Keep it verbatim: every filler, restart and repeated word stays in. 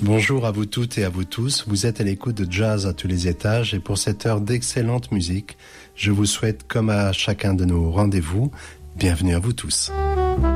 Bonjour à vous toutes et à vous tous, vous êtes à l'écoute de Jazz à tous les étages et pour cette heure d'excellente musique, je vous souhaite comme à chacun de nos rendez-vous, bienvenue à vous tous.